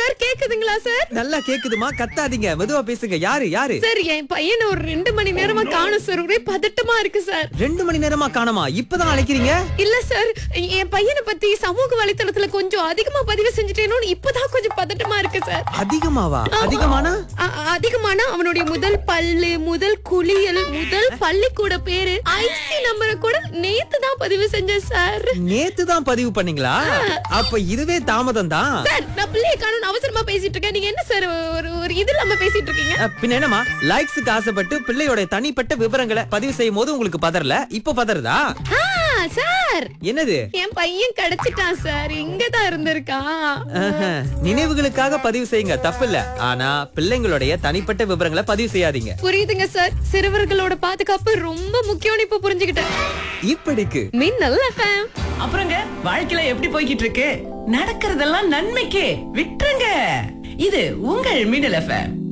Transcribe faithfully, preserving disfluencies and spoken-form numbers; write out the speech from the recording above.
Sir கேக்குதுங்களா sir? நல்லா கேக்குதுமா, கத்தாதீங்க, மெதுவா பேசுங்க. யாரு யாரு? சார் என் பையனை ஒரு ரெண்டு மணி நேரமா காணும் சார். ஒரே பதட்டமா இருக்கு சார். ரெண்டு மணி நேரமா காணோமா? இப்பதான் அழைக்கிறீங்க? இல்ல சார், என் பையனை பத்தி சமூக வலைத்தளத்துல கொஞ்சம் அதிகமா பதிவு செஞ்சுட்டேனோன்னு இப்பதான் கொஞ்சம் பதட்டமா இருக்கு சார். அதிகமாவா? அதிகமானா? அ- அதிகமான அவனுடைய முதல் பல்லு, முதல் குளியல், முதல் பள்ளிக்கூட பேரு, ஐசி நம்பரை கூட நேத்து தான் பதிவு செஞ்சேன் சார். நேத்து தான் பதிவு பண்ணீங்களா? அப்ப இதுவே தாமதம் தான். சார் நான் பிள்ளைய காணும் அவசரமா பேசிட்டு இருக்கேன். நீங்க என்ன சார் ஒரு ஒரு இது இல்லாம பேசிட்டு இருக்கீங்க? அஹ், பின்ன என்னமா, லைக்ஸுக்கு ஆசைப்பட்டு பிள்ளையோட தனிப்பட்ட விவரங்களை பதிவு செய்யும் போது உங்களுக்கு பதறல, இப்ப பதறதா? ஆ, சார் என்னது? என் பையன் கிடைச்சிட்டான் சார். இங்கதான் இருந்திருக்கான். ஆஹா, நினைவுகளுக்காக பதிவு செய்யுங்க, தப்பில்ல. ஆனா பிள்ளைங்களுடைய தனிப்பட்ட விவரங்களை பதிவு செய்யாதீங்க. புரியுதுங்க சார். சிறுவர்களோட பாதுகாப்பு ரொம்ப முக்கியம்னு இப்ப புரிஞ்சுக்கிட்டேன். இப்படிக்கு மின்னல் எஃப்எம். அப்புறங்க வாழ்க்கையில எப்படி போய்கிட்டு இருக்கு? நடக்கிறதெல்லாம் நன்மைக்கே, விட்டுருங்க. இது உங்கள் மின்னல் எஃப்எம்.